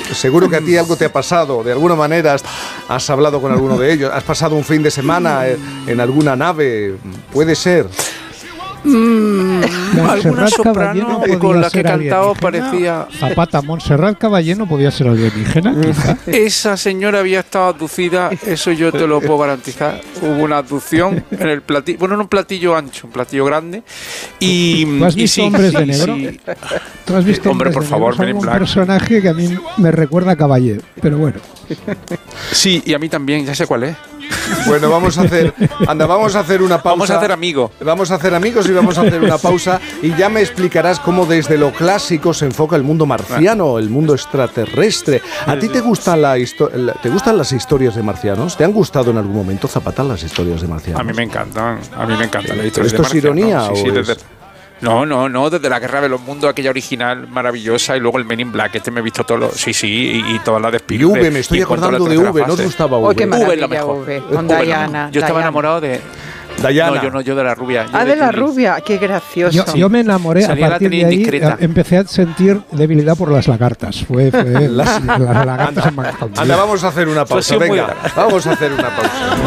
seguro que a ti algo te ha pasado. De alguna manera has hablado con alguno de ellos. Has pasado un fin de semana en alguna nave. Puede ser. Alguna soprano con la que he cantado parecía... Zapata, Montserrat Caballé no podía ser alienígena, quizá. Esa señora había estado abducida, eso yo te lo puedo garantizar. Hubo una abducción en el platillo, bueno, en un platillo ancho, un platillo grande. Y, ¿Tú has visto Hombres de Negro? Sí. ¿Tú has visto Hombre, por favor, Men in un Black. personaje que a mí me recuerda a Caballé, pero bueno. Sí, y a mí también, ya sé cuál es. Bueno, vamos a hacer una pausa. Vamos a hacer amigos. Vamos a hacer amigos y vamos a hacer una pausa y ya me explicarás cómo desde lo clásico se enfoca el mundo marciano, el mundo extraterrestre. ¿A ti te gustan te gustan las historias de marcianos? ¿Te han gustado en algún momento, Zapata, las historias de marcianos? A mí me encantan las historias. ¿Esto es ironía sí, o desde... No, desde la Guerra de los Mundos, aquella original maravillosa, y luego el Men in Black, me he visto y todas las de Spielberg. Y V, me estoy acordando de V, ¿no os gustaba V? Oh, qué maravilla, V es la mejor. V, con Diana. Yo estaba enamorado de... Dayana. Yo de la rubia. De la rubia, qué gracioso. Yo me enamoré, Salía a la partir de tele ahí indiscreta. empecé a sentir debilidad por las lagartas. Fue las lagartas en Manhattan. Anda, vamos a hacer una pausa. Pues sí, Venga, vamos a hacer una pausa.